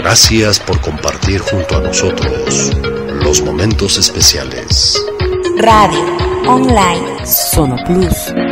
Gracias por compartir junto a nosotros los momentos especiales. Radio Online Sonoplus.